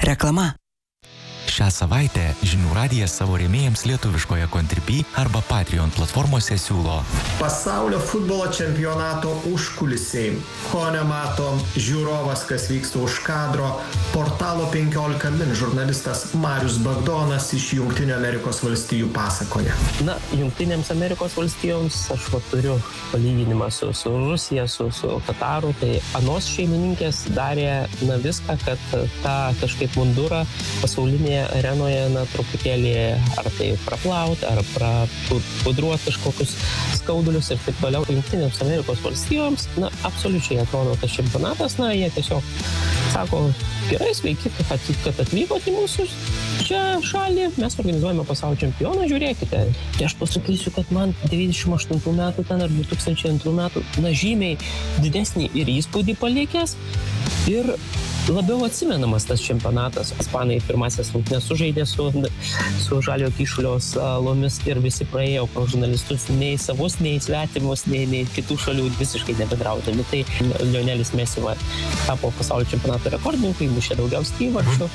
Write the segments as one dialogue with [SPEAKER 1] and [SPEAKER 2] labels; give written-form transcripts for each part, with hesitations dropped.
[SPEAKER 1] Reklama.
[SPEAKER 2] Šią savaitę Žinių radijas savo rėmėjams lietuviškoje Contribui arba Patreon platformose siūlo
[SPEAKER 3] pasaulio futbolo čempionato užkulisiai. Ko nemato žiūrovas, kas vyksta už kadro, portalo 15 min žurnalistas Marius Bagdonas iš Jungtinių Amerikos valstijų pasakoja.
[SPEAKER 4] Na, Jungtinėms Amerikos valstijoms aš turiu palyginimą su Rusija, su Kataru, tai anos šeimininkės darė viską, kad tą kažkaip mundurą pasaulinėje arenoje truputėlį ar tai praplauti, ar pudruoti kažkokius skaudulius ir taip toliau. Jungtinėms Amerikos valstijoms, absoliučiai atrodo tas čempionatas, jie tiesiog sako, gerai, sveiki, kad atvykote į mūsų čia šalį, mes organizuojame pasaulio čempioną, žiūrėkite. Tai aš pasakysiu, kad man 98 metų ten ar 2002 metų, žymiai didesnį ir įspūdį palikęs ir labiau atsimenamas tas čempionatas. Ispanai pirmasis rungtynes sužaidė su Žaliojo Kyšulio salomis ir visi praėjo pro žurnalistus, nei savus, nei svetimus, nei kitų šalių visiškai nebendraudami. Tai Lionelis Messi tapo pasaulio čempionato rekordininku, įmušė daugiausiai įvarčių.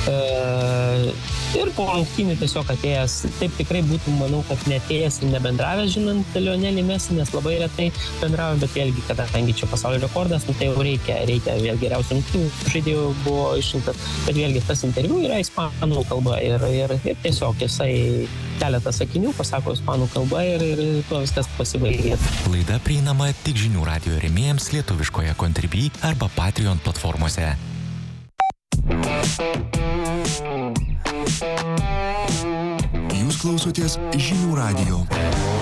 [SPEAKER 4] Ir po rungtynių tiesiog atėjęs, taip tikrai būtų, manau, kad neatėjęs ir nebendravęs, žinant Lionelį Messi, nes labai retai bendravo, bet vėlgi, kadangi čia pasaulio rekordas, tai jau reikia vėl geriausių rungtynių žaidėjų buvo išrinktas, bet vėlgi tas interviu yra ispanų kalba ir tiesiog jisai keletą sakinių pasako ispanų kalba ir tuo viskas pasibaigė.
[SPEAKER 2] Laida prieinama tik Žinių radijo rėmėjams lietuviškoje Contribui arba Patreon platformose.
[SPEAKER 5] Jūs klausotės Žinių radijo.